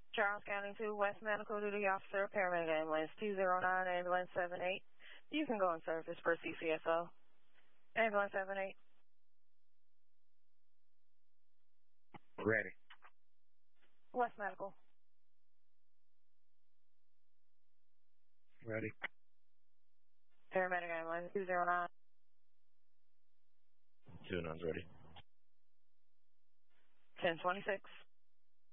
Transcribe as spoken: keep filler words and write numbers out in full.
Charles County two, West Medical Duty Officer, Paramedic Ambulance two zero nine, Ambulance seven eight. You can go in service per C C S O. Ambulance seven eight. Ready. West Medical. Ready. Paramedic Ambulance two zero nine. two nine's ready. ten twenty-six.